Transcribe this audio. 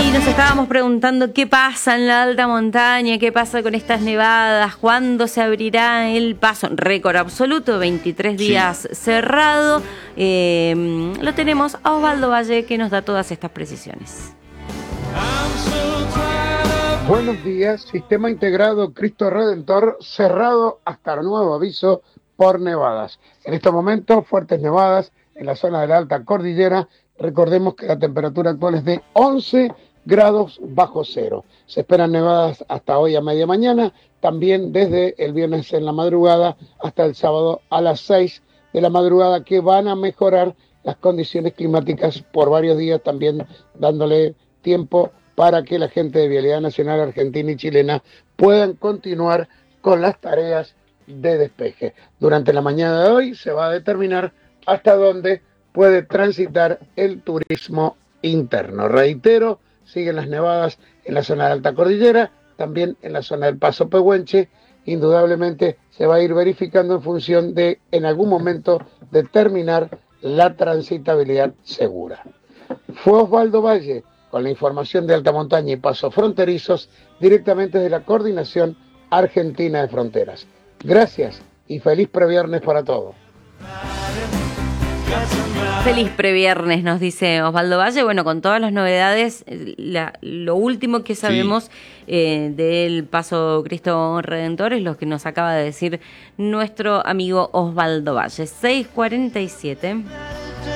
Y nos estábamos preguntando qué pasa en la alta montaña, qué pasa con estas nevadas, cuándo se abrirá el paso. Récord absoluto, 23 días cerrado. Lo tenemos a Osvaldo Valle, que nos da todas estas precisiones. Buenos días. Sistema integrado Cristo Redentor cerrado hasta nuevo aviso por nevadas. En este momento, fuertes nevadas en la zona de la alta cordillera. Recordemos que la temperatura actual es de 11 grados bajo cero. Se esperan nevadas hasta hoy a media mañana, también desde el viernes en la madrugada hasta el sábado a las 6 de la madrugada, que van a mejorar las condiciones climáticas por varios días, también dándole tiempo para que la gente de Vialidad Nacional Argentina y Chilena puedan continuar con las tareas de despeje. Durante la mañana de hoy se va a determinar hasta dónde puede transitar el turismo interno. Reitero, siguen las nevadas en la zona de alta cordillera, también en la zona del Paso Pehuenche. Indudablemente se va a ir verificando en función de, en algún momento, determinar la transitabilidad segura. Fue Osvaldo Valle con la información de alta montaña y pasos fronterizos directamente de la Coordinación Argentina de Fronteras. Gracias y feliz previernes para todos. Feliz previernes, nos dice Osvaldo Valle. Bueno, con todas las novedades, lo último que sabemos del Paso Cristo Redentor es lo que nos acaba de decir nuestro amigo Osvaldo Valle. 6:47.